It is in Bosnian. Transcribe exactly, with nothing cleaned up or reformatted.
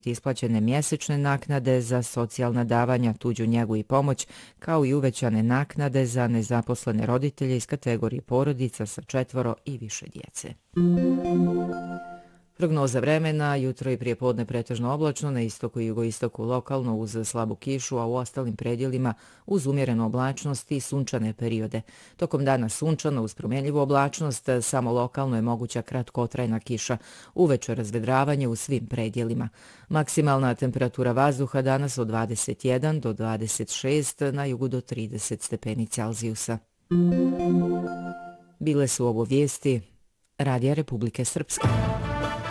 isplaćene mjesečne naknade za socijalna davanja, tuđu njegu i pomoć, kao i uvećane naknade za nezaposlene roditelje iz kategorije porodica sa četvoro i više djece. Prognoza vremena, jutro i prijepodne pretežno oblačno, na istoku i jugoistoku lokalno uz slabu kišu, a u ostalim predjelima uz umjerenu oblačnost i sunčane periode. Tokom dana sunčano uz promjenljivu oblačnost, samo lokalno je moguća kratkotrajna kiša, uveče razvedravanje u svim predjelima. Maksimalna temperatura vazduha danas od dvadeset jedan do dvadeset šest, na jugu do trideset stepeni Celzijusa. Bile su ovo vijesti Radija Republike Srpske.